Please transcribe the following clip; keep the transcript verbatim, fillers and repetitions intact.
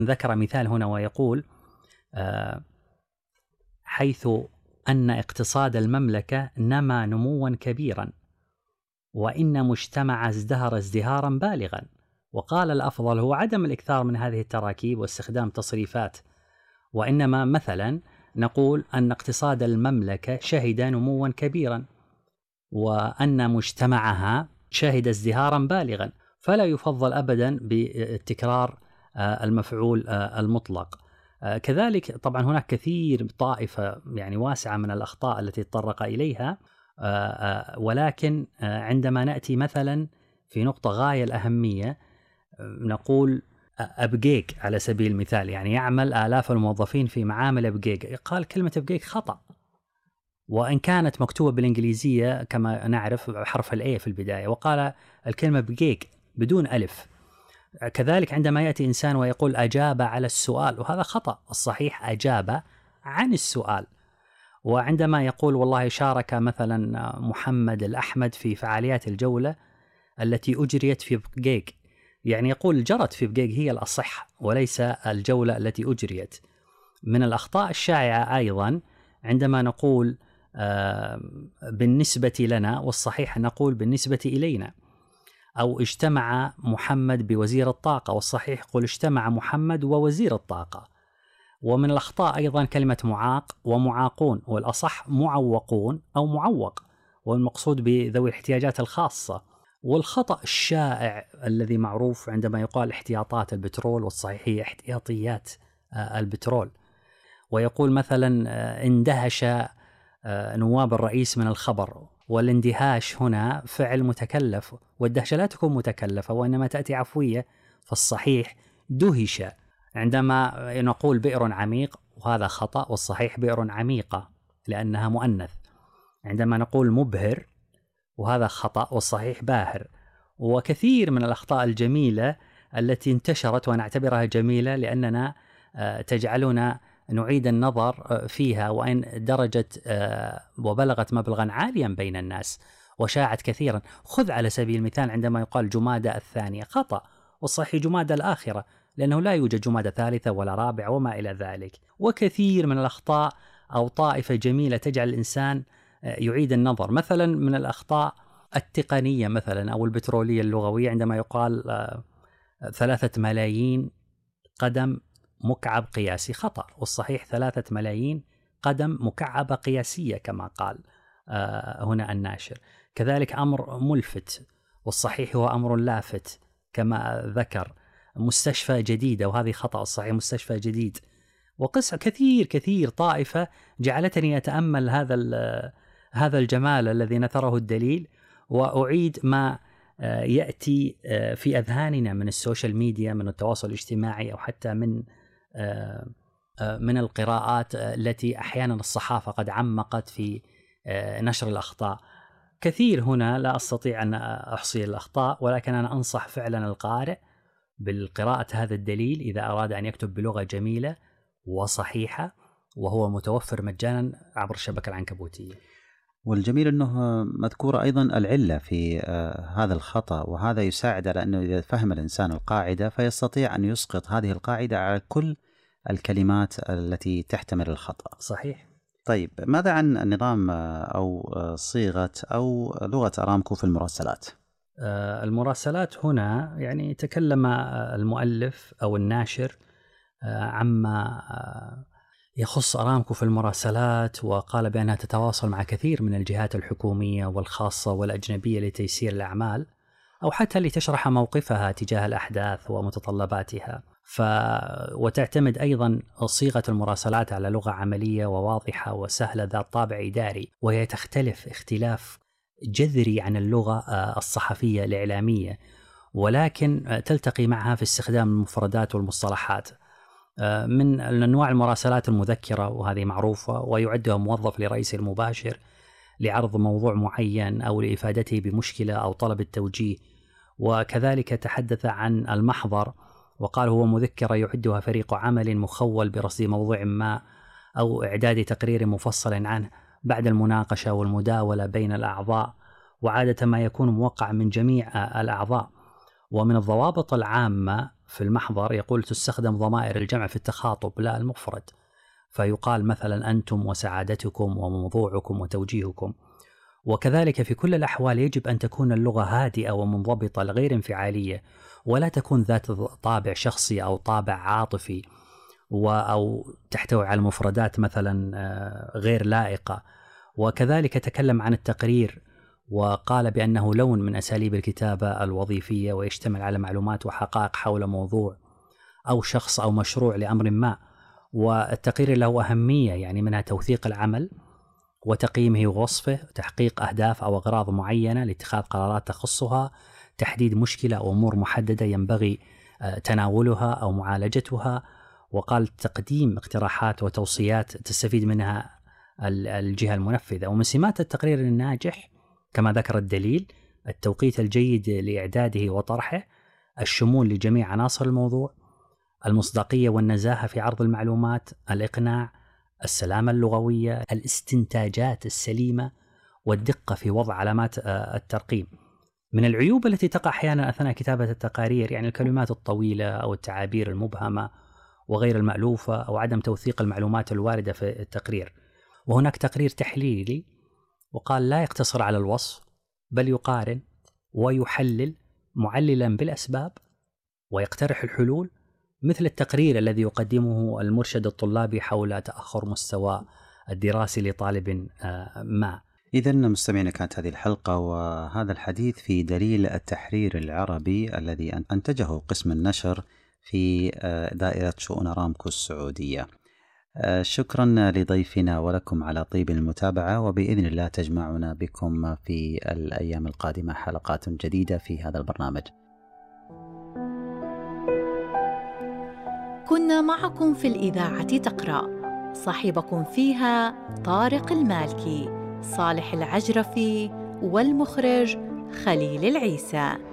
ذكر مثال هنا ويقول حيث أن اقتصاد المملكة نما نموا كبيرا وإن مجتمع ازدهر ازدهارا بالغا، وقال الأفضل هو عدم الإكثار من هذه التراكيب واستخدام تصريفات، وإنما مثلا نقول أن اقتصاد المملكة شهد نموا كبيرا وأن مجتمعها شهد ازدهارا بالغا، فلا يفضل أبدا بتكرار المفعول المطلق. كذلك طبعا هناك كثير طائفة يعني واسعة من الأخطاء التي تطرق إليها، ولكن عندما نأتي مثلا في نقطة غاية الأهمية نقول أبجيك على سبيل المثال، يعني يعمل آلاف الموظفين في معامل أبجيك، قال كلمة أبجيك خطأ وإن كانت مكتوبة بالإنجليزية كما نعرف حرف الأي في البداية، وقال الكلمة بجيك بدون ألف. كذلك عندما يأتي إنسان ويقول أجاب على السؤال، وهذا خطأ، الصحيح أجاب عن السؤال. وعندما يقول والله شارك مثلا محمد الأحمد في فعاليات الجولة التي أجريت في بجيك، يعني يقول جرت في بجيك هي الأصح وليس الجولة التي أجريت. من الأخطاء الشائعة أيضا عندما نقول بالنسبة لنا، والصحيح نقول بالنسبة إلينا، أو اجتمع محمد بوزير الطاقة، والصحيح يقول اجتمع محمد ووزير الطاقة. ومن الأخطاء أيضا كلمة معاق ومعاقون، والأصح معوقون أو معوق، والمقصود بذوي الاحتياجات الخاصة. والخطأ الشائع الذي معروف عندما يقال احتياطات البترول، والصحيح هي احتياطيات البترول. ويقول مثلا اندهش نواب الرئيس من الخبر، والاندهاش هنا فعل متكلف، والدهشة لا تكون متكلفة وإنما تأتي عفوية، فالصحيح دهش. عندما نقول بئر عميق وهذا خطأ، والصحيح بئر عميقة لأنها مؤنث. عندما نقول مبهر وهذا خطأ، والصحيح باهر. وكثير من الأخطاء الجميلة التي انتشرت ونعتبرها جميلة لأننا تجعلنا نعيد النظر فيها، وإن درجت وبلغت مبلغا عاليا بين الناس وشاعت كثيرا. خذ على سبيل المثال عندما يقال جمادى الثانية، خطأ، والصحيح جمادى الآخرة، لأنه لا يوجد جمادى ثالثة ولا رابعة وما إلى ذلك. وكثير من الأخطاء أو طائفة جميلة تجعل الإنسان يعيد النظر. مثلا من الأخطاء التقنية مثلا أو البترولية اللغوية، عندما يقال ثلاثة ملايين قدم مكعب قياسي، خطأ، والصحيح ثلاثة ملايين قدم مكعبة قياسية كما قال هنا الناشر. كذلك أمر ملفت، والصحيح هو أمر لافت كما ذكر. مستشفى جديدة، وهذه خطأ، الصحيح مستشفى جديد. وقصة كثير كثير طائفة جعلتني أتأمل هذا هذا الجمال الذي نثره الدليل، وأعيد ما يأتي في أذهاننا من السوشيال ميديا، من التواصل الاجتماعي، أو حتى من من القراءات التي أحيانا الصحافة قد عمقت في نشر الأخطاء. كثير هنا لا أستطيع أن أحصي الأخطاء، ولكن أنا أنصح فعلا القارئ بالقراءة هذا الدليل إذا أراد أن يكتب بلغة جميلة وصحيحة، وهو متوفر مجانا عبر الشبكة العنكبوتية. والجميل أنه مذكورة أيضا العلة في هذا الخطأ، وهذا يساعد على أنه إذا فهم الإنسان القاعدة فيستطيع أن يسقط هذه القاعدة على كل الكلمات التي تحتمل الخطأ. صحيح. طيب، ماذا عن النظام أو صيغة أو لغة أرامكو في المراسلات؟ المراسلات هنا يعني تكلم المؤلف أو الناشر عما يخص أرامكو في المراسلات، وقال بأنها تتواصل مع كثير من الجهات الحكومية والخاصة والأجنبية لتيسير الأعمال، أو حتى لتشرح موقفها تجاه الأحداث ومتطلباتها. ف... وتعتمد أيضا صيغة المراسلات على لغة عملية وواضحة وسهلة ذات طابع إداري، وهي تختلف اختلاف جذري عن اللغة الصحفية الإعلامية، ولكن تلتقي معها في استخدام المفردات والمصطلحات. من أنواع المراسلات المذكرة، وهذه معروفة، ويعدها موظف لرئيس المباشر لعرض موضوع معين أو لإفادته بمشكلة أو طلب التوجيه. وكذلك تحدث عن المحضر وقال هو مذكرة يعدها فريق عمل مخول برصد موضوع ما أو إعداد تقرير مفصل عنه بعد المناقشة والمداولة بين الأعضاء، وعادة ما يكون موقع من جميع الأعضاء. ومن الضوابط العامة في المحضر يقول تستخدم ضمائر الجمع في التخاطب لا المفرد، فيقال مثلا أنتم وسعادتكم وموضوعكم وتوجيهكم. وكذلك في كل الأحوال يجب أن تكون اللغة هادئة ومنضبطة غير انفعالية، ولا تكون ذات طابع شخصي أو طابع عاطفي أو تحتوي على مفردات مثلا غير لائقة. وكذلك تكلم عن التقرير وقال بأنه لون من أساليب الكتابة الوظيفية، ويشتمل على معلومات وحقائق حول موضوع أو شخص أو مشروع لأمر ما. والتقرير له أهمية، يعني منها توثيق العمل وتقييمه ووصفه، تحقيق أهداف أو أغراض معينة لاتخاذ قرارات تخصها، تحديد مشكلة أو أمور محددة ينبغي تناولها أو معالجتها. وقال تقديم اقتراحات وتوصيات تستفيد منها الجهة المنفذة. ومن سمات التقرير الناجح كما ذكر الدليل التوقيت الجيد لإعداده وطرحه، الشمول لجميع عناصر الموضوع، المصداقية والنزاهة في عرض المعلومات، الإقناع، السلامة اللغوية، الاستنتاجات السليمة، والدقة في وضع علامات الترقيم. من العيوب التي تقع أحيانا أثناء كتابة التقارير يعني الكلمات الطويلة أو التعابير المبهمة وغير المألوفة، أو عدم توثيق المعلومات الواردة في التقرير. وهناك تقرير تحليلي وقال لا يقتصر على الوصف، بل يقارن ويحلل معللا بالأسباب ويقترح الحلول، مثل التقرير الذي يقدمه المرشد الطلابي حول تأخر مستوى الدراسي لطالب ما. إذن مستمعينا، كانت هذه الحلقة وهذا الحديث في دليل التحرير العربي الذي أنتجه قسم النشر في دائرة شؤون أرامكو السعودية. شكرا لضيفنا ولكم على طيب المتابعة، وبإذن الله تجمعنا بكم في الأيام القادمة حلقات جديدة في هذا البرنامج. كنا معكم في الإذاعة تقرأ، صاحبكم فيها طارق المالكي، صالح العجرفي، والمخرج خليل العيسى.